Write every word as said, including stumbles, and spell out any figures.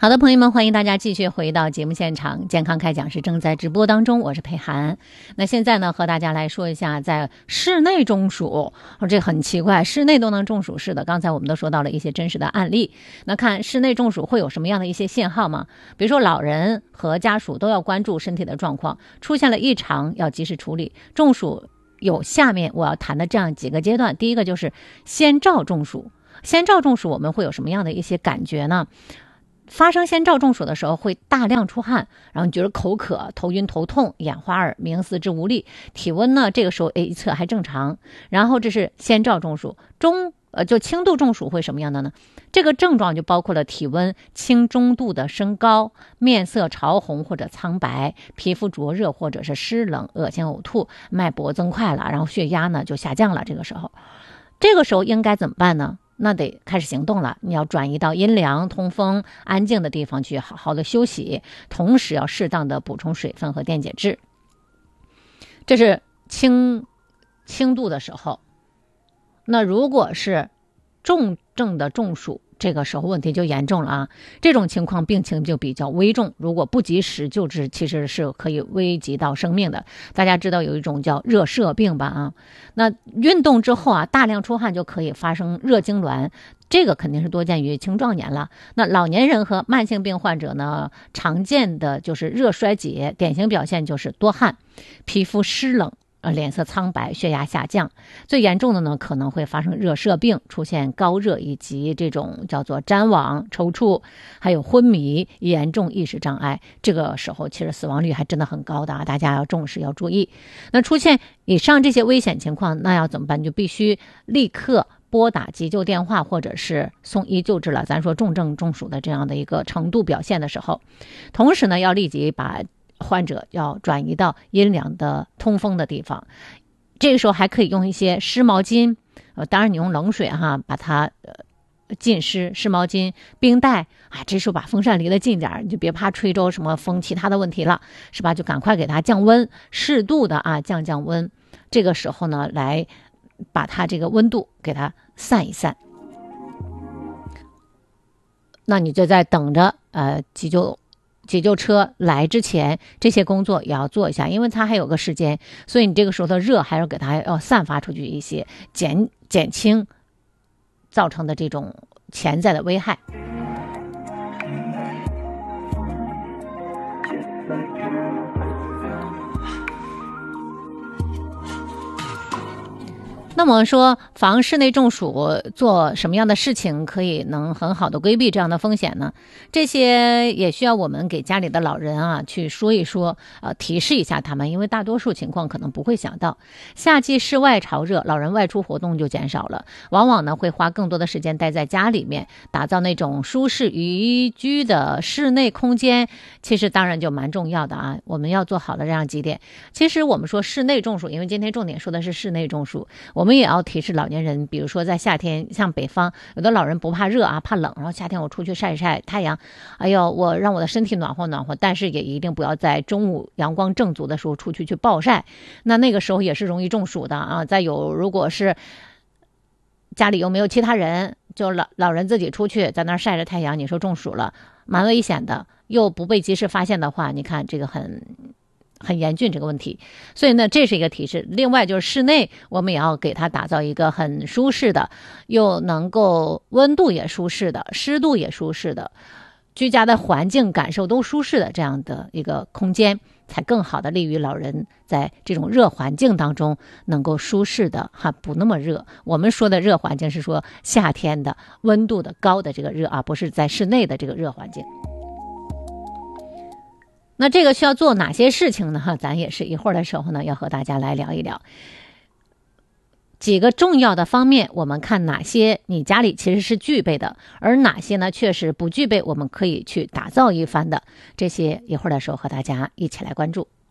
好的，朋友们，欢迎大家继续回到节目现场，健康开讲是正在直播当中，我是佩涵。那现在呢，和大家来说一下在室内中暑，这很奇怪，室内都能中暑。是的，刚才我们都说到了一些真实的案例。那看室内中暑会有什么样的一些信号吗？比如说老人和家属都要关注身体的状况，出现了异常要及时处理。中暑有下面我要谈的这样几个阶段，第一个就是先兆中暑。先兆中暑我们会有什么样的一些感觉呢？发生先兆中暑的时候会大量出汗，然后你觉得口渴、头晕、头痛、眼花、耳鸣、四肢无力，体温呢这个时候诶一测还正常，然后这是先兆中暑。中呃就轻度中暑会什么样的呢？这个症状就包括了体温轻中度的升高，面色潮红或者苍白，皮肤灼热或者是湿冷，恶心呕吐，脉搏增快了，然后血压呢就下降了。这个时候这个时候应该怎么办呢？那得开始行动了，你要转移到阴凉、通风、安静的地方去好好的休息，同时要适当的补充水分和电解质。这是轻轻度的时候。那如果是重症的中暑，这个时候问题就严重了啊！这种情况病情就比较危重，如果不及时救治，其实是可以危及到生命的。大家知道有一种叫热射病吧啊？那运动之后啊，大量出汗就可以发生热痉挛，这个肯定是多见于青壮年了。那老年人和慢性病患者呢，常见的就是热衰竭，典型表现就是多汗、皮肤湿冷。呃，脸色苍白，血压下降，最严重的呢可能会发生热射病，出现高热以及这种叫做谵妄、抽搐，还有昏迷、严重意识障碍。这个时候其实死亡率还真的很高的啊，大家要重视，要注意。那出现以上这些危险情况，那要怎么办？就必须立刻拨打急救电话，或者是送医救治了。咱说重症中暑的这样的一个程度表现的时候，同时呢要立即把患者要转移到阴凉的通风的地方，这个时候还可以用一些湿毛巾，呃，当然你用冷水哈把它呃浸湿，湿毛巾、冰袋啊，这时候把风扇离得近点，你就别怕吹着什么风其他的问题了，是吧？就赶快给它降温，适度的啊降降温，这个时候呢来把它这个温度给它散一散。那你就在等着呃急救。急救车来之前，这些工作也要做一下，因为它还有个时间，所以你这个时候的热还要给它要散发出去一些，减减轻造成的这种潜在的危害。那么说防室内中暑做什么样的事情可以能很好的规避这样的风险呢？这些也需要我们给家里的老人啊去说一说，呃，提示一下他们，因为大多数情况可能不会想到。夏季室外潮热，老人外出活动就减少了，往往呢会花更多的时间待在家里面，打造那种舒适宜居的室内空间，其实当然就蛮重要的啊。我们要做好的这样几点。其实我们说室内中暑，因为今天重点说的是室内中暑，我我们也要提示老年人，比如说在夏天，像北方有的老人不怕热啊，怕冷，然后夏天我出去晒一晒太阳，哎呦，我让我的身体暖和暖和，但是也一定不要在中午阳光正足的时候出去去暴晒，那那个时候也是容易中暑的啊。再有，如果是家里又没有其他人，就老老人自己出去在那儿晒着太阳，你说中暑了，蛮危险的，又不被及时发现的话，你看这个很很严峻这个问题。所以呢这是一个提示。另外就是室内我们也要给它打造一个很舒适的，又能够温度也舒适的，湿度也舒适的，居家的环境感受都舒适的这样的一个空间，才更好的利于老人在这种热环境当中能够舒适的哈，不那么热。我们说的热环境是说夏天的温度的高的这个热啊，不是在室内的这个热环境。那这个需要做哪些事情呢？哈，咱也是一会儿的时候呢，要和大家来聊一聊几个重要的方面。我们看哪些你家里其实是具备的，而哪些呢确实不具备，我们可以去打造一番的。这些一会儿的时候和大家一起来关注。